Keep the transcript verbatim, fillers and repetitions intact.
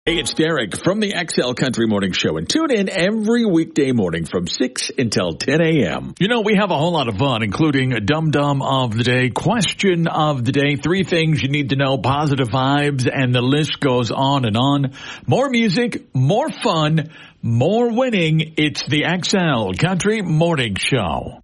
Hey, it's Derek from the X L Country Morning Show, and tune in every weekday morning from six until ten a.m. You know, we have a whole lot of fun, including a Dum Dum of the Day, Question of the Day, three things you need to know, positive vibes, and the list goes on and on. More music, more fun, more winning. It's the X L Country Morning Show.